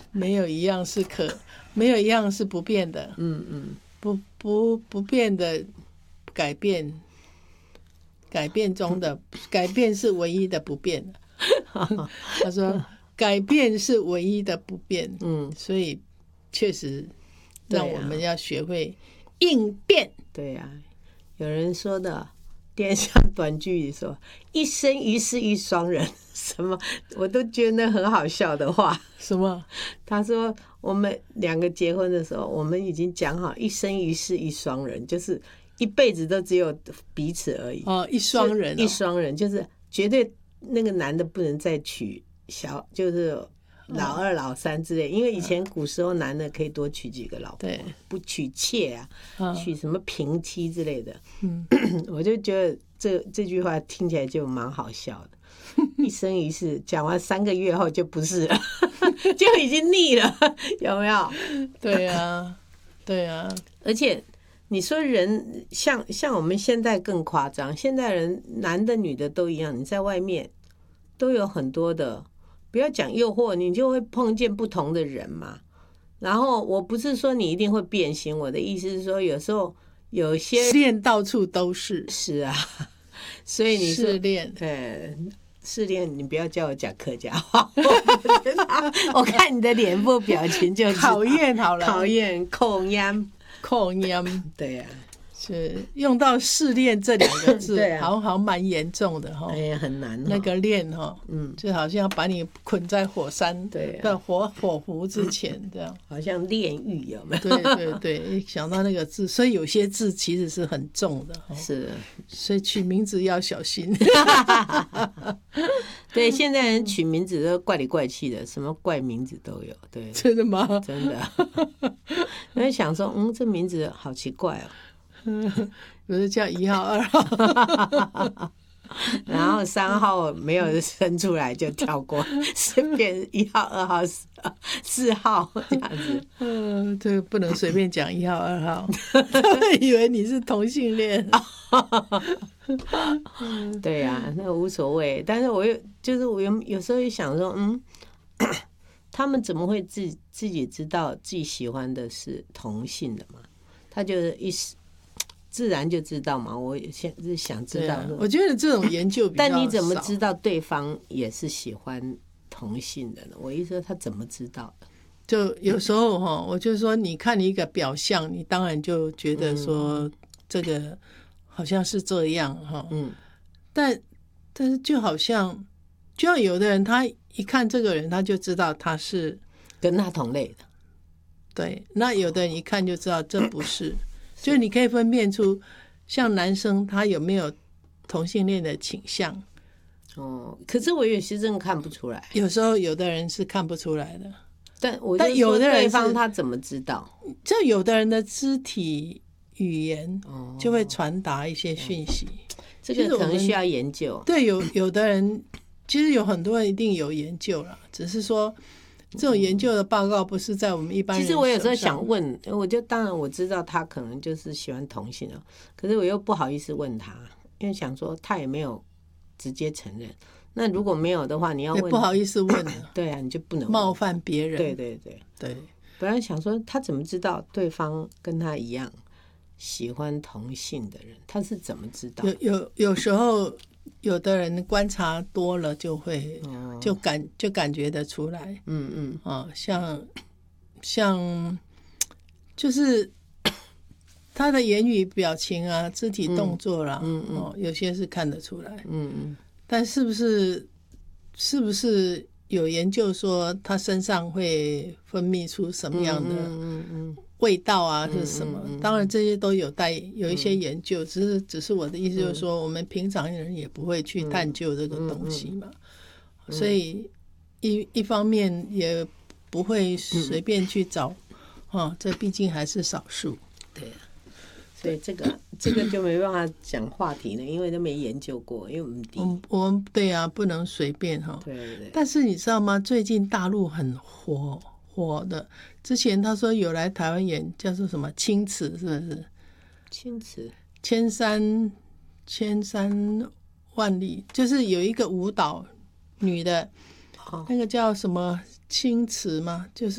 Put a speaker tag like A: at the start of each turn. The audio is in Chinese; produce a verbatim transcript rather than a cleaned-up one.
A: 没有一样是可，没有一样是不变的。
B: 嗯嗯，
A: 不不不变的改变，改变中的改变是唯一的不变。他说改变是唯一的不变。嗯，所以确实让我们要学会应变。
B: 对呀、啊，有人说的电视短剧里说一生一世一双人，什么我都觉得很好笑的话。
A: 什么？
B: 他说我们两个结婚的时候，我们已经讲好一生一世一双人，就是一辈子都只有彼此而已。
A: 哦，一双人、哦，
B: 一双人就是绝对那个男的不能再娶小，就是老二、老三之类，因为以前古时候男的可以多娶几个老婆，
A: 对，
B: 不娶妾啊，娶什么平妻之类的。
A: 嗯，
B: 我就觉得这这句话听起来就蛮好笑的。一生一世讲完三个月后就不是了，就已经腻了，有没有？
A: 对啊，对啊。
B: 而且你说人像像我们现在更夸张，现在人男的女的都一样，你在外面都有很多的，不要讲诱惑，你就会碰见不同的人嘛。然后我不是说你一定会变心，我的意思是说有时候有些
A: 失恋到处都是。
B: 是啊，所以你
A: 失恋，
B: 对。失恋，你不要叫我讲客家话，我看你的脸部表情就
A: 讨厌好了，
B: 讨厌控烟，
A: 控烟，
B: 对呀、啊，
A: 是用到失恋这两个字，
B: 对啊，
A: 好像好像蛮严重的哈，
B: 哎呀，很难、哦，
A: 那个恋哈，嗯，就好像要把你捆在火山，
B: 对、啊，
A: 在火火湖之前这样，
B: 好像炼狱有没有？
A: 对对对，一想到那个字，所以有些字其实是很重的，
B: 是，
A: 所以取名字要小心。
B: 对，现在人取名字都怪里怪气的，什么怪名字都有。对，
A: 真的吗？
B: 真的。我在想说，嗯，这名字好奇怪
A: 哦。有的叫一号、二号，
B: 然后三号没有生出来就跳过，是变一号、二号、四号这样子。
A: 嗯，这个不能随便讲一号、二号，以为你是同性恋。
B: 对呀、啊，那无所谓。但是我又就是我有有时候也想说，嗯，他们怎么会自自己知道自己喜欢的是同性的嘛？他就是一自然就知道嘛。我现在是想知道、啊，
A: 我觉得这种研究比较少。
B: 但你怎么知道对方也是喜欢同性的呢？我意思说他怎么知道的？
A: 就有时候哈，我就说，你看你一个表象，你当然就觉得说这个好像是这样哈，嗯，但但是就好像，就像有的人他一看这个人，他就知道他是
B: 跟他同类的，
A: 对。那有的人一看就知道这不是，就是你可以分辨出，像男生他有没有同性恋的倾向。
B: 哦，可是我有些真的看不出来，
A: 有时候有的人是看不出来的。
B: 但我
A: 但有的人
B: 对方他怎么知道？
A: 就有的人的肢体语言就会传达一些讯息，
B: 哦、这个可能需要研究。
A: 对，有有的人其实有很多人一定有研究啦，只是说这种研究的报告不是在我们一般人。
B: 其实我有时候想问，我就当然我知道他可能就是喜欢同性的，可是我又不好意思问他，因为想说他也没有直接承认。那如果没有的话，你要问，
A: 不好意思问
B: 对啊，你就不能问
A: 冒犯别人。
B: 对对对对。本来想说他怎么知道对方跟他一样喜欢同性的人，他是怎么知道？
A: 有有有时候有的人观察多了就会、哦、就感就感觉得出来。嗯嗯啊，像像就是他的言语表情啊、肢体动作啦，嗯嗯、哦，有些是看得出来。嗯嗯。但是不是是不是有研究说他身上会分泌出什么样的味道啊，是什么？当然这些都有待有一些研究，只是只是我的意思就是说，我们平常人也不会去探究这个东西嘛，所以一一方面也不会随便去找，哦，这毕竟还是少数。
B: 对啊。所以这个这个就没办法讲话题了，因为都没研究过，因为我们
A: 我们我们对啊，不能随便哈。
B: 对对对。
A: 但是你知道吗？最近大陆很火火的，之前他说有来台湾演，叫做什么青瓷，是不是？
B: 青瓷。
A: 千山千山万里，就是有一个舞蹈女的，哦、那个叫什么青瓷吗？就是。